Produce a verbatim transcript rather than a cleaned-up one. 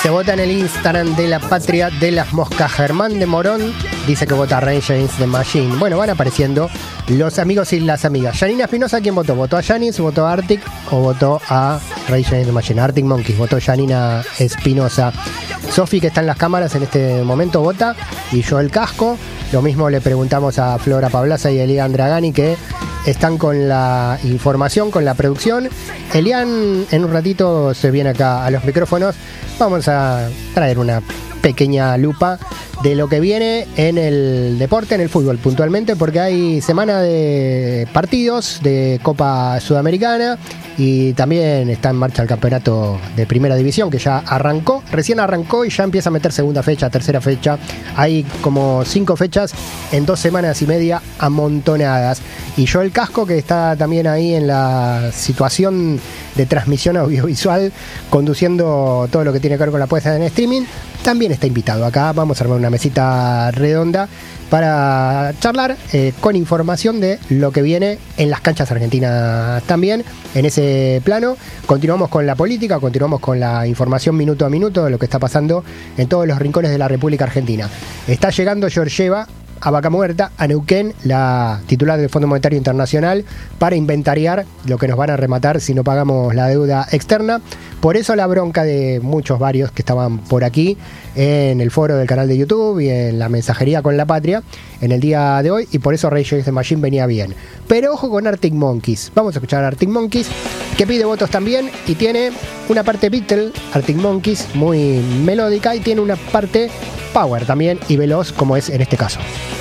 Se vota en el Instagram de la Patria de las Moscas. Germán de Morón dice que vota Rage Against the Machine. Bueno, van apareciendo los amigos y las amigas. Janina Espinosa, ¿quién votó? ¿Votó a Janis, votó a Arctic o votó a Rage Against the Machine? Arctic Monkeys, votó Janina Espinosa. Sofi, que está en las cámaras en este momento, vota. Y yo el casco. Lo mismo le preguntamos a Flora Pablaza y Elian Dragani, que están con la información, con la producción. Elian en un ratito se viene acá a los micrófonos. Vamos a traer una pequeña lupa de lo que viene en el deporte, en el fútbol puntualmente, porque hay semana de partidos de Copa Sudamericana y también está en marcha el campeonato de Primera División, que ya arrancó, recién arrancó y ya empieza a meter segunda fecha, tercera fecha. Hay como cinco fechas en dos semanas y media amontonadas. Y yo el casco, que está también ahí en la situación de transmisión audiovisual, conduciendo todo lo que tiene que ver con la puesta en streaming, también está invitado acá. Vamos a armar una mesita redonda para charlar eh, con información de lo que viene en las canchas argentinas también. En ese plano continuamos con la política, continuamos con la información minuto a minuto de lo que está pasando en todos los rincones de la República Argentina. Está llegando Georgieva a Vaca Muerta, a Neuquén, la titular del Fondo Monetario Internacional, para inventariar lo que nos van a rematar si no pagamos la deuda externa. Por eso la bronca de muchos, varios que estaban por aquí en el foro del canal de YouTube y en la mensajería con la Patria en el día de hoy, y por eso Rage Against the Machine venía bien. Pero ojo con Arctic Monkeys. Vamos a escuchar a Arctic Monkeys, que pide votos también y tiene una parte Beatle, Arctic Monkeys, muy melódica, y tiene una parte power también y veloz, como es en este caso.